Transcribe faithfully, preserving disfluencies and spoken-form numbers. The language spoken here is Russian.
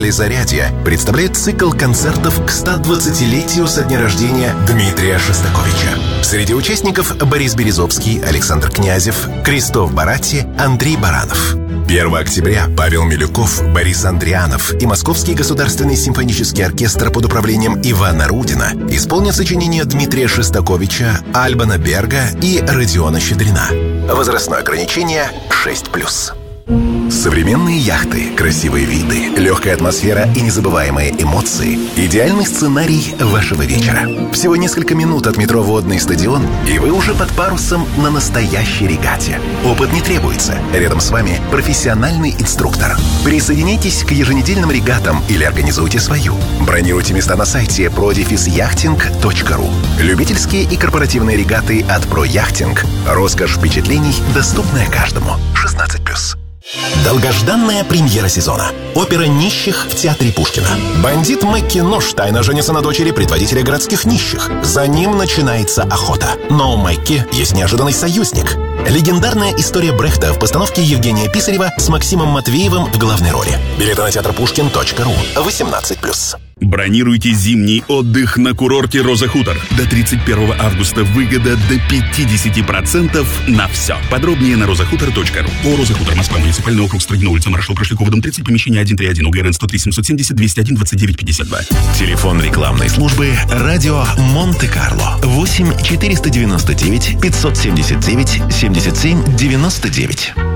Зарядье представляет цикл концертов к ста двадцатилетию со дня рождения Дмитрия Шостаковича. Среди участников Борис Березовский, Александр Князев, Кристоф Баратти, Андрей Баранов. первого октября Павел Милюков, Борис Андрианов и Московский государственный симфонический оркестр под управлением Ивана Рудина исполнят сочинения Дмитрия Шостаковича, Альбана Берга и Родиона Щедрина. Возрастное ограничение шесть плюс. Современные яхты, красивые виды, легкая атмосфера и незабываемые эмоции – идеальный сценарий вашего вечера. Всего несколько минут от метро «Водный стадион», и вы уже под парусом на настоящей регате. Опыт не требуется. Рядом с вами профессиональный инструктор. Присоединяйтесь к еженедельным регатам или организуйте свою. Бронируйте места на сайте про дефис яхтинг точка ру. Любительские и корпоративные регаты от ProYachting. Роскошь впечатлений, доступная каждому. шестнадцать плюс. Долгожданная премьера сезона. Опера нищих в театре Пушкина. Бандит Мэкки Нож тайно женится на дочери предводителя городских нищих. За ним начинается охота. Но у Мэкки есть неожиданный союзник. Легендарная история Брехта в постановке Евгения Писарева с Максимом Матвеевым в главной роли. Билеты на театр пушкин точка ру. восемнадцать плюс. Бронируйте зимний отдых на курорте «Роза Хутор». До тридцать первого августа выгода до пятьдесят процентов на все. Подробнее на роза хутор точка ру. О, Роза Хутор, Москва, муниципальный округ, Строгино, улица Маршал Прошлякова, дом тридцать, помещение один три один, УГРН сто три семьсот семьдесят двести один двадцать девять пятьдесят два. Телефон рекламной службы «Радио Монте-Карло». восемь четыреста девяносто девять пятьсот семьдесят девять семьдесят семь девяносто девять.